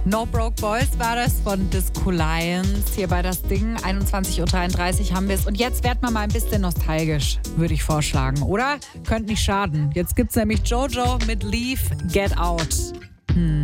No Broke Boys war das von Disco Lions. Hier bei das Ding. 21.33 Uhr haben wir es. Und jetzt werden wir mal ein bisschen nostalgisch, würde ich vorschlagen, oder? Könnte nicht schaden. Jetzt gibt's nämlich Jojo mit Leave, Get Out.